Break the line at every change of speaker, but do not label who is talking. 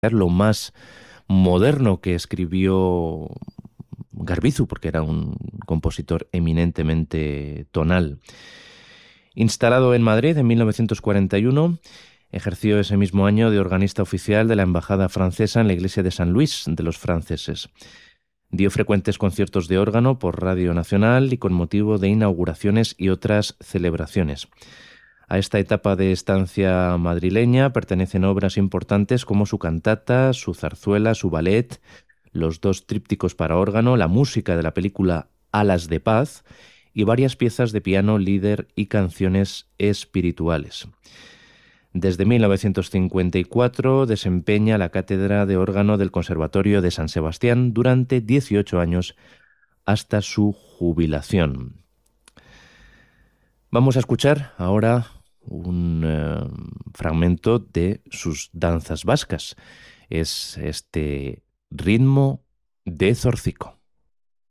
lo más moderno que escribió Garbizu, porque era un compositor eminentemente tonal. Instalado en Madrid en 1941, ejerció ese mismo año de organista oficial de la Embajada francesa en la iglesia de San Luis de los franceses. Dio frecuentes conciertos de órgano por Radio Nacional y con motivo de inauguraciones y otras celebraciones. A esta etapa de estancia madrileña pertenecen obras importantes como su cantata, su zarzuela, su ballet, los dos trípticos para órgano, la música de la película Alas de Paz y varias piezas de piano, líder y canciones espirituales. Desde 1954 desempeña la cátedra de órgano del Conservatorio de San Sebastián durante 18 años hasta su jubilación. Vamos a escuchar ahora un fragmento de sus danzas vascas. Es este ritmo de Zorcico.